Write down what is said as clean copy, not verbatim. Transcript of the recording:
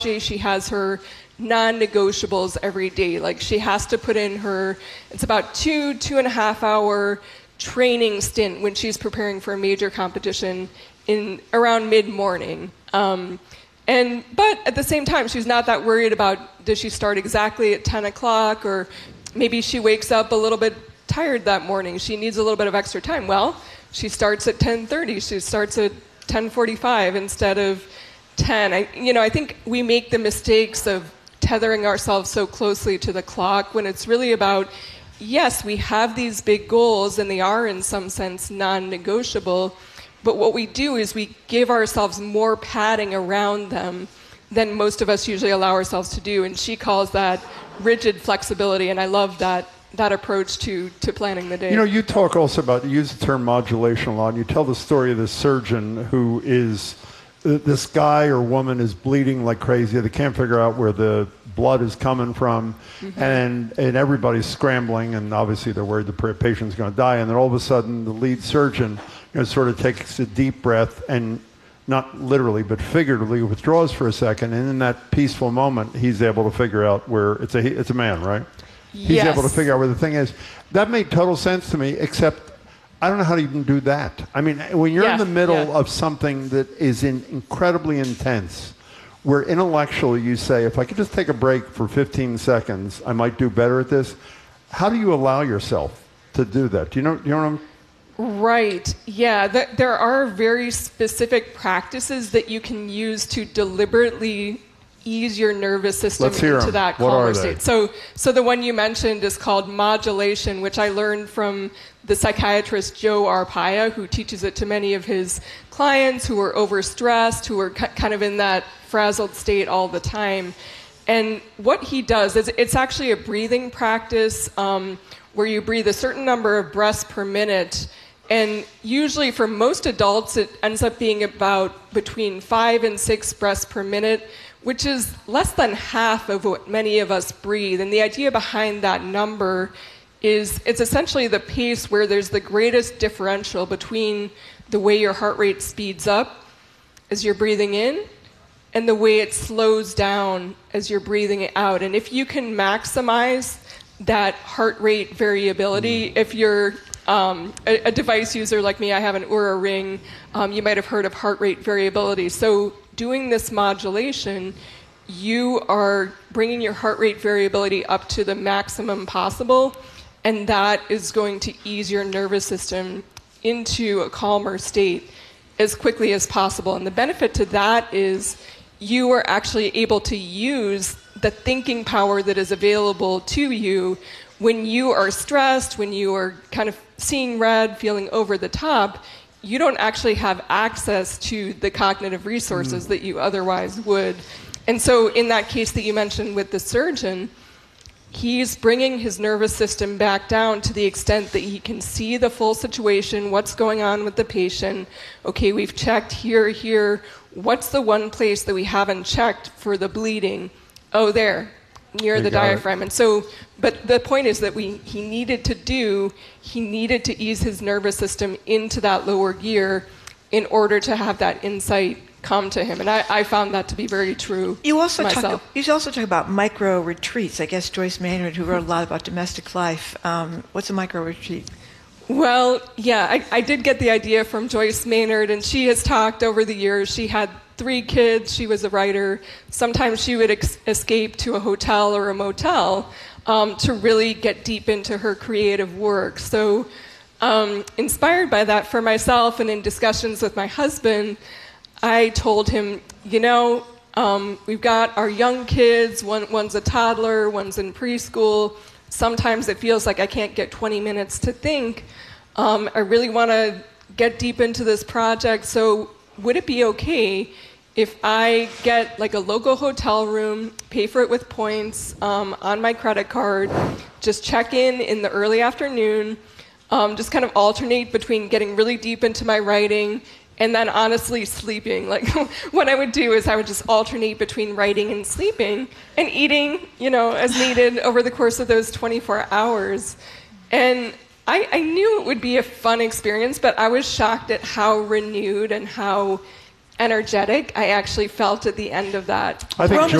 she has her non-negotiables every day. Like she has to put in it's about 2.5 hour training stint when she's preparing for a major competition in around mid-morning. But at the same time, she's not that worried about, does she start exactly at 10 o'clock, or maybe she wakes up a little bit tired that morning. She needs a little bit of extra time. Well, she starts at 10:30. She starts at 10:45 instead of 10. I think we make the mistakes of tethering ourselves so closely to the clock when it's really about, yes, we have these big goals and they are in some sense non-negotiable, but what we do is we give ourselves more padding around them than most of us usually allow ourselves to do, and she calls that rigid flexibility, and I love that approach to planning the day. You talk also about, you use the term modulation a lot, and you tell the story of this surgeon who is, this guy or woman is bleeding like crazy. They can't figure out where the blood is coming from, and everybody's scrambling, and obviously they're worried the patient's going to die, and then all of a sudden the lead surgeon sort of takes a deep breath and, not literally but figuratively, withdraws for a second, and in that peaceful moment he's able to figure out where it's a man, right? He's able to figure out where the thing is. That made total sense to me, except I don't know how to even do that. I mean, when you're in the middle of something that is incredibly intense, where intellectually you say, if I could just take a break for 15 seconds, I might do better at this. How do you allow yourself to do that? Do you know what I'm... Right. Yeah. There are very specific practices that you can use to deliberately ease your nervous system into that calmer state. So the one you mentioned is called modulation, which I learned from the psychiatrist Joe Arpaia, who teaches it to many of his clients who are overstressed, who are kind of in that frazzled state all the time. And what he does is, it's actually a breathing practice where you breathe a certain number of breaths per minute. And usually for most adults, it ends up being about between 5 and 6 breaths per minute, which is less than half of what many of us breathe. And the idea behind that number is it's essentially the pace where there's the greatest differential between the way your heart rate speeds up as you're breathing in and the way it slows down as you're breathing out. And if you can maximize that heart rate variability, if you're a device user like me, I have an Oura Ring, you might have heard of heart rate variability. So doing this modulation, you are bringing your heart rate variability up to the maximum possible, and that is going to ease your nervous system into a calmer state as quickly as possible. And the benefit to that is you are actually able to use the thinking power that is available to you when you are stressed, when you are kind of seeing red, feeling over the top. You don't actually have access to the cognitive resources that you otherwise would. And so in that case that you mentioned with the surgeon, he's bringing his nervous system back down to the extent that he can see the full situation, what's going on with the patient. Okay, we've checked here. What's the one place that we haven't checked for the bleeding? Oh, there, near the diaphragm. And so, but the point is that he needed to ease his nervous system into that lower gear in order to have that insight come to him. And I found that to be very true myself. You also talk about micro retreats. I guess Joyce Maynard, who wrote a lot about domestic life, what's a micro retreat? Well, yeah, I did get the idea from Joyce Maynard, and she has talked over the years. She had 3 kids. She was a writer. Sometimes she would escape to a hotel or a motel to really get deep into her creative work. So inspired by that for myself and in discussions with my husband, I told him, we've got our young kids. One's a toddler, one's in preschool. Sometimes it feels like I can't get 20 minutes to think. I really want to get deep into this project. So would it be okay if I get like a local hotel room, pay for it with points on my credit card, just check in the early afternoon, just kind of alternate between getting really deep into my writing and then honestly sleeping. Like what I would do is I would just alternate between writing and sleeping and eating, as needed over the course of those 24 hours. And I knew it would be a fun experience, but I was shocked at how renewed and how energetic I actually felt at the end of that. I think We're